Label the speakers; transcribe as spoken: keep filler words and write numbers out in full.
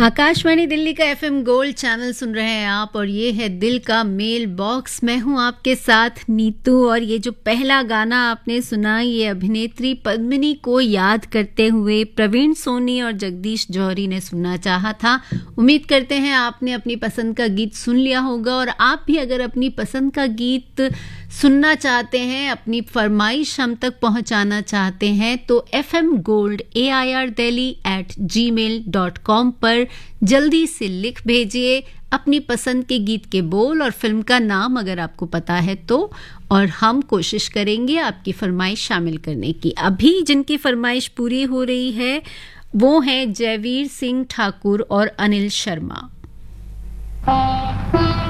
Speaker 1: आकाशवाणी दिल्ली का FM gold channel सुन रहे हैं आप और ये है दिल का मेल बॉक्स। मैं हूं आपके साथ नीतू और ये जो पहला गाना आपने सुना ये अभिनेत्री पद्मिनी को याद करते हुए प्रवीण सोनी और जगदीश जौहरी ने सुनना चाहा था। उम्मीद करते हैं आपने अपनी पसंद का गीत सुन लिया होगा और आप भी अगर अपनी पसंद का गीत सुनना चाहते हैं, अपनी फरमाइश हम तक पहुंचाना चाहते हैं तो F M gold A I R Delhi eight ji mail dot com पर जल्दी से लिख भेजिए अपनी पसंद के गीत के बोल और फिल्म का नाम अगर आपको पता है तो, और हम कोशिश करेंगे आपकी फरमाइश शामिल करने की। अभी जिनकी फरमाइश पूरी हो रही है वो हैं जयवीर सिंह ठाकुर और अनिल शर्मा।